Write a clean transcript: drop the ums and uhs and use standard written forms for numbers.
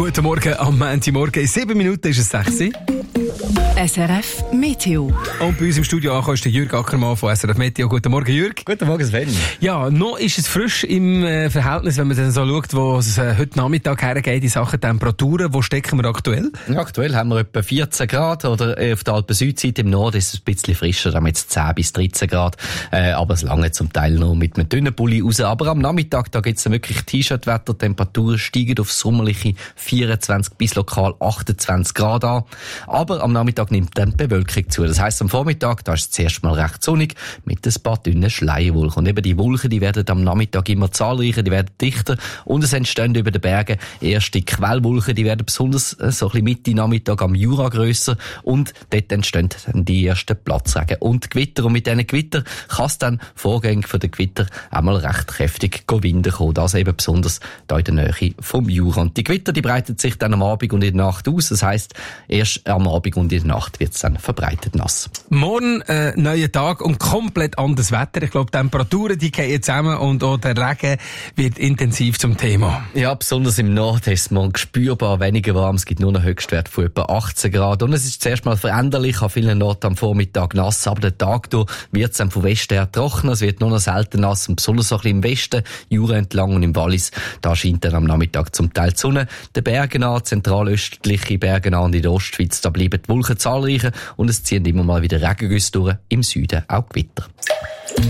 Guten Morgen am Montagmorgen. In 7 Minuten ist es 6 Uhr. SRF Meteo. Und bei uns im Studio angekommen ist der Jürg Ackermann von SRF Meteo. Guten Morgen, Jürg. Guten Morgen, Sven. Ja, noch ist es frisch im Verhältnis, wenn man dann so schaut, wo es heute Nachmittag hergeht in Sachen Temperaturen. Wo stecken wir aktuell? Ja, aktuell haben wir etwa 14 Grad oder auf der Alpen-Südseite im Norden ist es ein bisschen frischer, da haben wir jetzt 10 bis 13 Grad. Aber es lange zum Teil noch mit einem dünnen Pulli raus. Aber am Nachmittag, da gibt's dann wirklich T-Shirt-Wetter. Temperaturen steigen auf sommerliche 24 bis lokal 28 Grad an. Aber am Nachmittag nimmt dann die Bewölkung zu. Das heisst, am Vormittag, da ist es zuerst mal recht sonnig, mit ein paar dünnen Schleierwolken. Und eben die Wolken, die werden am Nachmittag immer zahlreicher, die werden dichter. Und es entstehen über den Bergen erste Quellwolken, die werden besonders so ein bisschen Mitte Nachmittag am Jura grösser. Und dort entstehen dann die ersten Platzregen und Gewitter. Und mit diesen Gewitter kann es dann Vorgänge von den Gewitter einmal recht kräftig Winden kommen. Das eben besonders da in der Nähe vom Jura. Und die Gewitter, die breiten sich dann am Abend und in der Nacht aus. Das heisst, erst am Abend und in der Nacht wird es dann verbreitet nass. Morgen neuer Tag und komplett anderes Wetter. Ich glaube, die Temperaturen, die gehen zusammen und auch der Regen wird intensiv zum Thema. Ja, besonders im Norden ist es morgen spürbar weniger warm. Es gibt nur einen Höchstwert von etwa 18 Grad. Und es ist zuerst mal veränderlich, an vielen Orten am Vormittag nass, aber der Tag durch wird es dann vom Westen her trockener. Es wird nur noch selten nass und besonders so ein bisschen im Westen, Jura entlang und im Wallis, da scheint dann am Nachmittag zum Teil die Sonne. Den Bergen an, zentralöstliche Bergen an und in der Ostschweiz, da bleiben die Wolken zahlreicher und es ziehen immer mal wieder Regengüsse durch, im Süden auch Gewitter.